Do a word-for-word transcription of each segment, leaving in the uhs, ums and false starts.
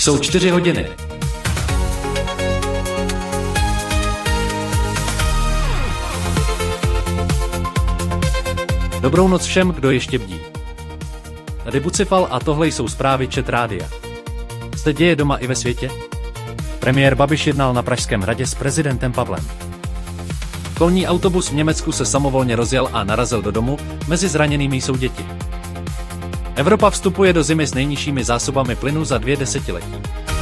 Jsou čtyři hodiny. Dobrou noc všem, kdo ještě bdí. Tady Bucifal a tohle jsou zprávy Čet rádia. Se děje doma i ve světě? Premiér Babiš jednal na Pražském hradě s prezidentem Pavlem. Školní autobus v Německu se samovolně rozjel a narazil do domu, mezi zraněnými jsou děti. Evropa vstupuje do zimy s nejnižšími zásobami plynu za dvě desetiletí.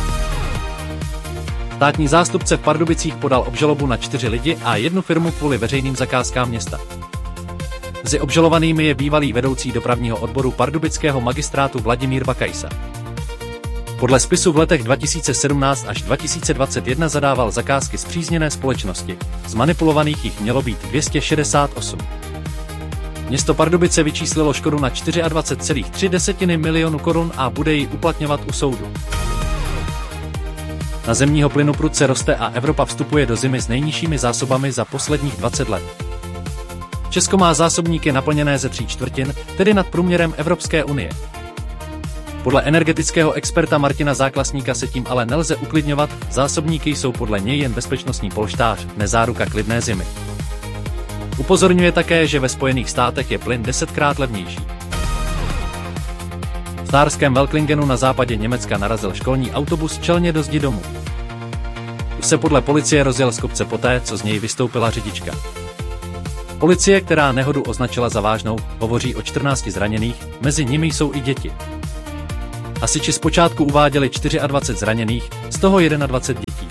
Státní zástupce v Pardubicích podal obžalobu na čtyři lidi a jednu firmu kvůli veřejným zakázkám města. Mezi obžalovanými je bývalý vedoucí dopravního odboru pardubického magistrátu Vladimír Bakajsa. Podle spisu v letech dva tisíce sedmnáct až dva tisíce dvacet jedna zadával zakázky spřízněné společnosti, zmanipulovaných jich mělo být dvě stě šedesát osm. Město Pardubice vyčíslilo škodu na dvacet čtyři celá tři desetiny milionu korun a bude ji uplatňovat u soudu. Na zemního plynu prudce roste a Evropa vstupuje do zimy s nejnižšími zásobami za posledních dvacet let. Česko má zásobníky naplněné ze tří čtvrtin, tedy nad průměrem Evropské unie. Podle energetického experta Martina Záklasníka se tím ale nelze uklidňovat, zásobníky jsou podle něj jen bezpečnostní polštář, nezáruka klidné zimy. Upozorňuje také, že ve Spojených státech je plyn desetkrát levnější. V Stárském Velklingenu na západě Německa narazil školní autobus čelně do zdi domu. Už se podle policie rozjel z kopce poté, co z něj vystoupila řidička. Policie, která nehodu označila za vážnou, hovoří o čtrnácti zraněných, mezi nimi jsou i děti. Hasiči zpočátku uváděli dvacet čtyři zraněných, z toho dvacet jedna dětí.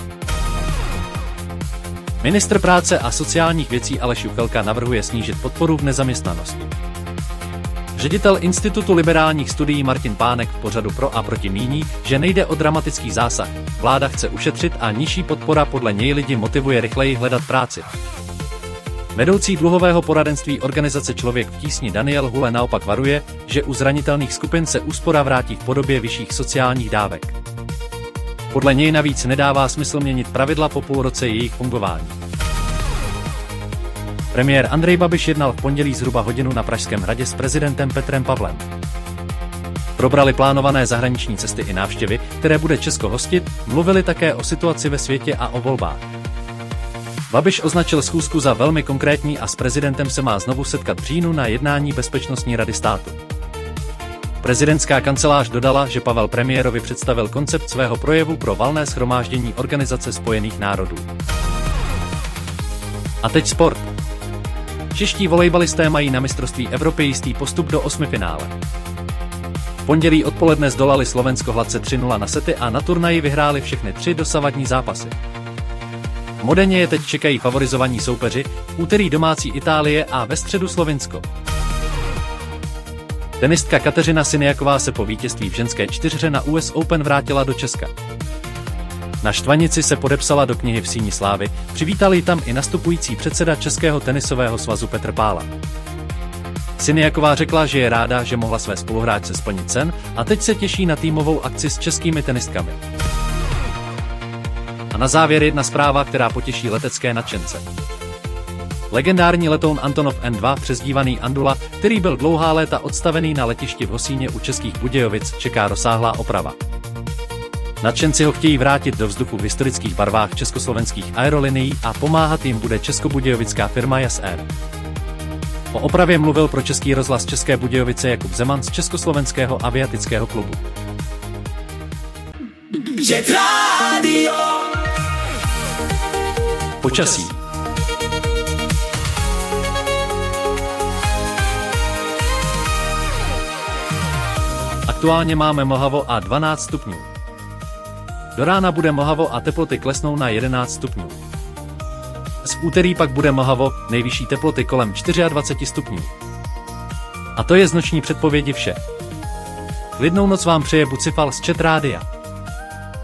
Ministr práce a sociálních věcí Aleš Juchelka navrhuje snížit podporu v nezaměstnanosti. Ředitel Institutu liberálních studií Martin Pánek v pořadu Pro a proti míní, že nejde o dramatický zásah, vláda chce ušetřit a nižší podpora podle něj lidi motivuje rychleji hledat práci. Vedoucí dluhového poradenství organizace Člověk v tísni Daniel Hule naopak varuje, že u zranitelných skupin se úspora vrátí v podobě vyšších sociálních dávek. Podle něj navíc nedává smysl měnit pravidla po půl roce jejich fungování. Premiér Andrej Babiš jednal v pondělí zhruba hodinu na Pražském hradě s prezidentem Petrem Pavlem. Probrali plánované zahraniční cesty i návštěvy, které bude Česko hostit, mluvili také o situaci ve světě a o volbách. Babiš označil schůzku za velmi konkrétní a s prezidentem se má znovu setkat v říjnu na jednání Bezpečnostní rady státu. Prezidentská kancelář dodala, že Pavel premiérovi představil koncept svého projevu pro valné shromáždění Organizace spojených národů. A teď sport. Čeští volejbalisté mají na mistrovství Evropy jistý postup do osmifinále. V pondělí odpoledne zdolali Slovensko hladce tři nula na sety a na turnaji vyhráli všechny tři dosavadní zápasy. V Modeně je teď čekají favorizovaní soupeři, v úterý domácí Itálie a ve středu Slovinsko. Tenistka Kateřina Siniaková se po vítězství v ženské čtyřhře na U S Open vrátila do Česka. Na Štvanici se podepsala do knihy v síni slávy, přivítal ji tam i nastupující předseda Českého tenisového svazu Petr Pála. Siniaková řekla, že je ráda, že mohla své spoluhráčce splnit sen a teď se těší na týmovou akci s českými tenistkami. A na závěr jedna zpráva, která potěší letecké nadšence. Legendární letoun Antonov N dva, přezdívaný Andula, který byl dlouhá léta odstavený na letišti v Hosíně u Českých Budějovic, čeká rozsáhlá oprava. Nadšenci ho chtějí vrátit do vzduchu v historických barvách československých aerolinií a pomáhat jim bude českobudějovická firma Jas Air. O opravě mluvil pro Český rozhlas České Budějovice Jakub Zeman z Československého aviatického klubu. Počasí. Aktuálně máme mlhavo a dvanáct stupňů. Do rána bude mlhavo a teploty klesnou na jedenáct stupňů. Z úterý pak bude mlhavo, nejvyšší teploty kolem dvacet čtyři stupňů. A to je z noční předpovědi vše. Klidnou noc vám přeje Bucifal z Čet rádia.